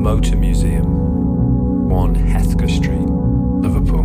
Motor Museum, 1 Hethker Street, Liverpool.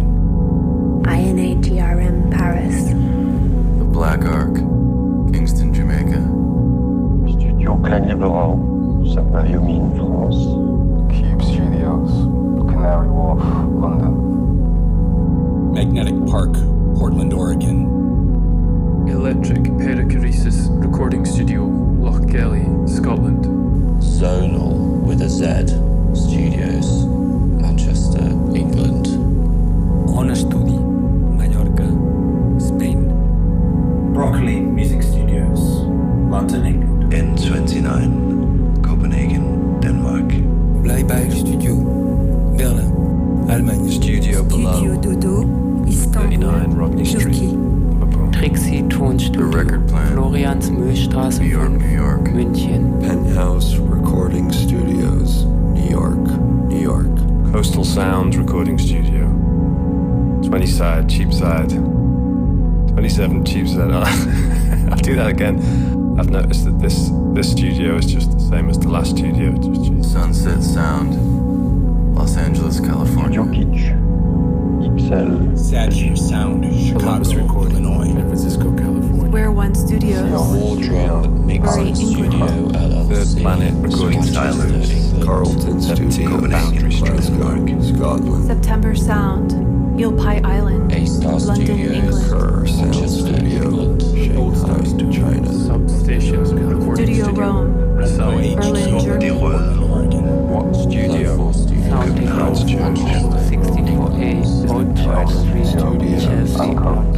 INAGRM Paris. The Black Ark, Kingston, Jamaica. Studio Clavier-Laurent, Saint-Paris-aux-Mines, France. Cube Studios, Canary Wharf, London. Magnetic Park, Portland, Oregon. Electric Perichoresis Recording Studio, Lochgelly, Scotland. Zonal with a Z Studios, Manchester, England. Ona Studi, Mallorca, Spain. Broccoli Music Studios, London, England. N29, Copenhagen, Denmark. Bleibeil Studio, Berlin, Allemagne. Studio Below, Studio Dodo, Istanbul, 39 Rodney Street, Turkey. Liverpool. Trixie Tonstudio, The Record Plant, Florians Mühlstraße New York, 5, New York. München. Penthouse Recording Studios, New York, New York. Coastal Sounds Recording Studio, 20 Cheapside, 27 Cheapside. I'll do that again. I've noticed that this studio is just the same as the last studio. Sunset Sound, Los Angeles, California. Studio Kitsch, XL. Satire Sound, Chicago, Illinois. San Francisco, California. Square One Studios, Wardrobe Mixing Bury, Studio, England. LLC. Third Planet Recording Manchester, Studios, England. Carlton Studios, Copenhagen, Glasgow, Scotland. September Sound, Ilpai Island, A-Star London, Studios, England. Kerr Sound Manchester, Studio, England. Shanghai, China. Substation Recording Studio Rome, Rosalie, Berlin, Scotland. Germany. Oregon. What Studio? Sound Technology, 64A, Old Church Street, Studio. Chelsea.